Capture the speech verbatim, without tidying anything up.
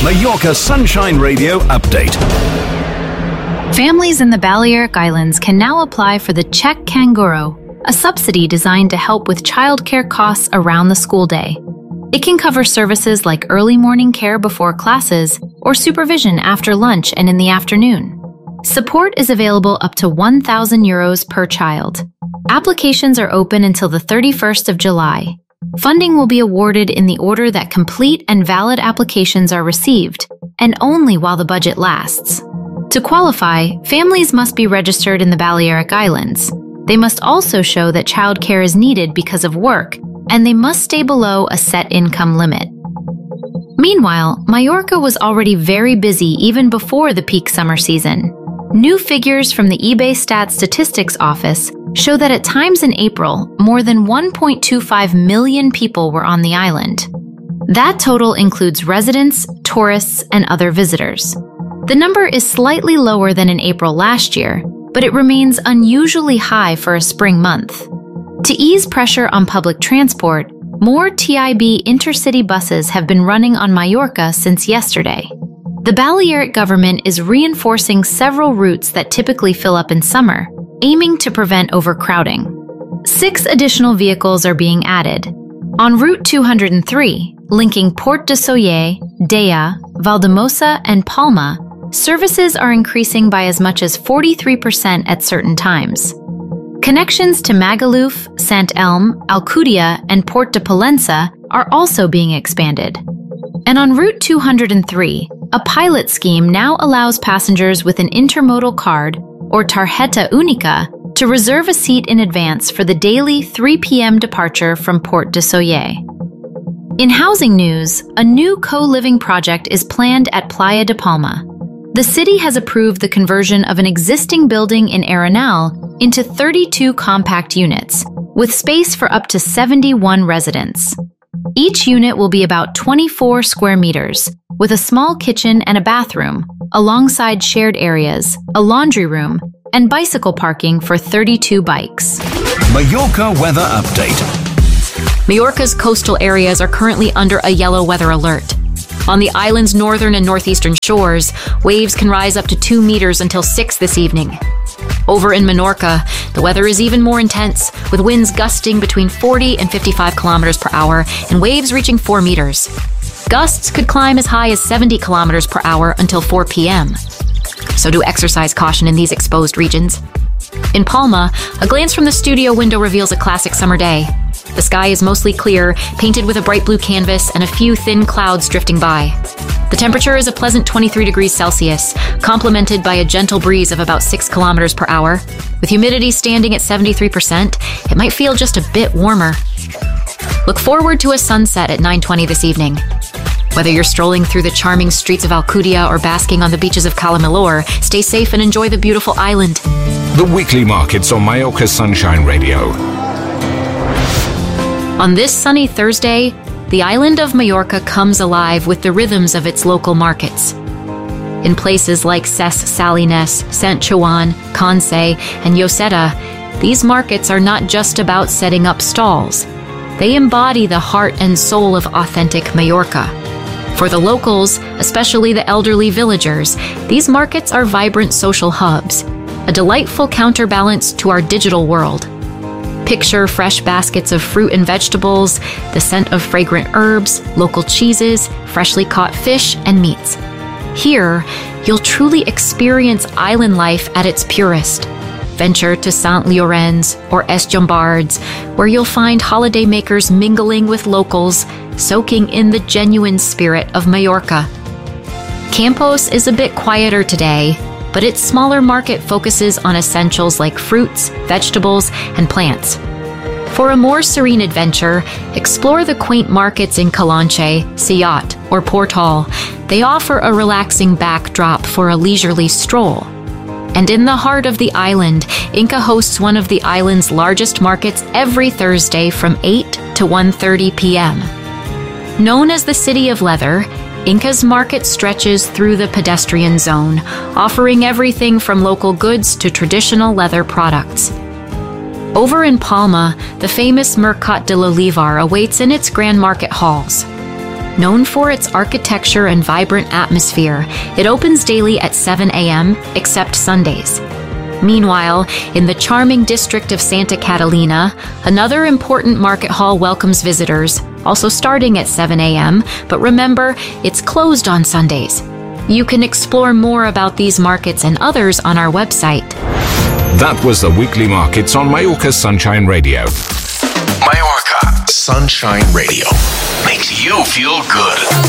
Mallorca Sunshine Radio update. Families in the Balearic Islands can now apply for the Check Kanguro, a subsidy designed to help with childcare costs around the school day. It can cover services like early morning care before classes or supervision after lunch and in the afternoon. Support is available up to one thousand euros per child. Applications are open until the thirty-first of July. Funding will be awarded in the order that complete and valid applications are received, and only while the budget lasts. To qualify, families must be registered in the Balearic Islands. They must also show that childcare is needed because of work, and they must stay below a set income limit. Meanwhile, Mallorca was already very busy even before the peak summer season. New figures from the eBay Stats Statistics Office show that at times in April, more than one point two five million people were on the island. That total includes residents, tourists, and other visitors. The number is slightly lower than in April last year, but it remains unusually high for a spring month. To ease pressure on public transport, more T I B intercity buses have been running on Mallorca since yesterday. The Balearic government is reinforcing several routes that typically fill up in summer, aiming to prevent overcrowding. Six additional vehicles are being added. On Route two hundred three, linking Port de Soller, Dea, Valdemosa, and Palma, services are increasing by as much as forty-three percent at certain times. Connections to Magaluf, Sant Elm, Alcudia, and Port de Pollença are also being expanded. And on Route two hundred three, a pilot scheme now allows passengers with an intermodal card, or Tarjeta Única, to reserve a seat in advance for the daily three p m departure from Port de Soller. In housing news, a new co-living project is planned at Playa de Palma. The city has approved the conversion of an existing building in Arenal into thirty-two compact units, with space for up to seventy-one residents. Each unit will be about twenty-four square meters, with a small kitchen and a bathroom, alongside shared areas, a laundry room, and bicycle parking for thirty-two bikes. Mallorca weather update. Mallorca's coastal areas are currently under a yellow weather alert. On the island's northern and northeastern shores, waves can rise up to two meters until six this evening. Over in Menorca, the weather is even more intense, with winds gusting between forty and fifty-five kilometers per hour and waves reaching four meters. Gusts could climb as high as seventy kilometers per hour until four p m So do exercise caution in these exposed regions. In Palma, a glance from the studio window reveals a classic summer day. The sky is mostly clear, painted with a bright blue canvas and a few thin clouds drifting by. The temperature is a pleasant twenty-three degrees Celsius, complemented by a gentle breeze of about six kilometers per hour. With humidity standing at seventy-three percent, it might feel just a bit warmer. Look forward to a sunset at nine twenty this evening. Whether you're strolling through the charming streets of Alcudia or basking on the beaches of Cala Melor, stay safe and enjoy the beautiful island. The weekly markets on Mallorca Sunshine Radio. On this sunny Thursday, the island of Mallorca comes alive with the rhythms of its local markets. In places like Ses Salines, Sant Joan, Conce, and Lloseta, these markets are not just about setting up stalls. They embody the heart and soul of authentic Mallorca. For the locals, especially the elderly villagers, these markets are vibrant social hubs, a delightful counterbalance to our digital world. Picture fresh baskets of fruit and vegetables, the scent of fragrant herbs, local cheeses, freshly caught fish, and meats. Here, you'll truly experience island life at its purest. Venture to Sant Llorenç or Es Llombards, where you'll find holidaymakers mingling with locals, soaking in the genuine spirit of Mallorca. Campos is a bit quieter today, but its smaller market focuses on essentials like fruits, vegetables, and plants. For a more serene adventure, explore the quaint markets in Calonche, Siat, or Portal. They offer a relaxing backdrop for a leisurely stroll. And in the heart of the island, Inca hosts one of the island's largest markets every Thursday from eight to one thirty p m Known as the City of Leather, Inca's market stretches through the pedestrian zone, offering everything from local goods to traditional leather products. Over in Palma, the famous Mercat de l'Olivar awaits in its grand market halls. Known for its architecture and vibrant atmosphere, it opens daily at seven a.m., except Sundays. Meanwhile, in the charming district of Santa Catalina, another important market hall welcomes visitors, also starting at seven a.m., but remember, it's closed on Sundays. You can explore more about these markets and others on our website. That was the weekly markets on Mallorca Sunshine Radio. Mallorca Sunshine Radio makes you feel good.